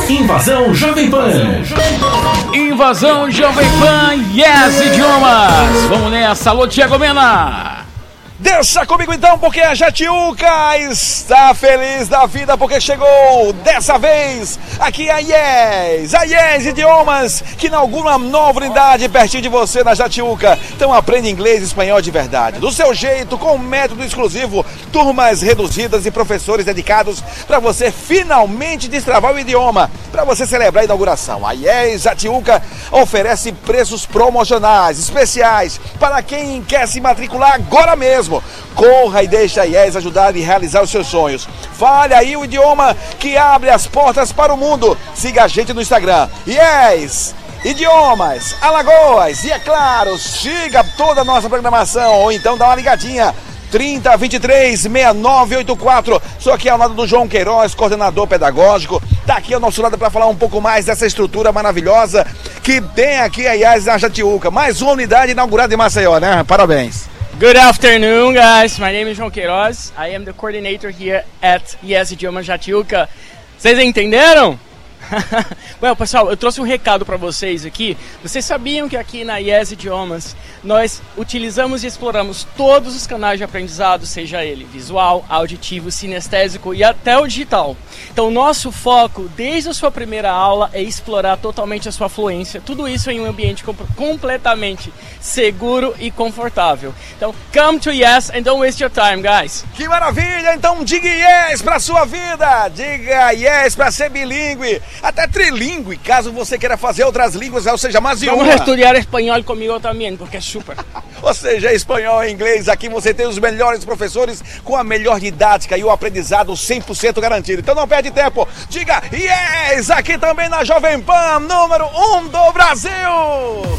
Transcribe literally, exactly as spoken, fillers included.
Invasão Jovem Pan. Invasão Jovem Pan, Yes Idiomas. Vamos nessa, alô Thiago Mena. Deixa comigo então, porque a Jatiuca está feliz da vida, porque chegou dessa vez aqui a Yes, a Yes Idiomas, que inaugura uma nova unidade pertinho de você na Jatiuca. Então aprende inglês e espanhol de verdade, do seu jeito, com um método exclusivo, turmas reduzidas e professores dedicados para você finalmente destravar o idioma, para você celebrar a inauguração. A Yes Jatiuca oferece preços promocionais, especiais, para quem quer se matricular agora mesmo. Corra e deixa a Yes ajudar e realizar os seus sonhos. Fale aí o idioma que abre as portas para o mundo. Siga a gente no Instagram, Yes Idiomas Alagoas. E é claro, siga toda a nossa programação, ou então dá uma ligadinha, trinta, vinte e três, sessenta e nove oitenta e quatro. Sou aqui ao lado do João Queiroz, coordenador pedagógico. Está aqui ao nosso lado para falar um pouco mais dessa estrutura maravilhosa que tem aqui a Yes na Jatiuca. Mais uma unidade inaugurada em Maceió, né? Parabéns. Good afternoon, guys. My name is João Queiroz. I am the coordinator here at Yes Idiomas Jatiuca. Vocês entenderam? Well, pessoal, eu trouxe um recado para vocês aqui. Vocês sabiam que aqui na Yes Idiomas nós utilizamos e exploramos todos os canais de aprendizado, seja ele visual, auditivo, sinestésico e até o digital. Então o nosso foco, desde a sua primeira aula, é explorar totalmente a sua fluência. Tudo isso em um ambiente comp- completamente seguro e confortável. Então, come to Yes and don't waste your time, guys. Que maravilha! Então diga Yes para sua vida! Diga Yes para ser bilíngue, até trilíngue, caso você queira fazer outras línguas, ou seja, mais de uma. Vamos estudar espanhol comigo também, porque é super. Ou seja, espanhol e inglês, aqui você tem os melhores professores com a melhor didática e o aprendizado cem por cento garantido. Então não perde tempo, diga Yes! Aqui também na Jovem Pan, número um do Brasil!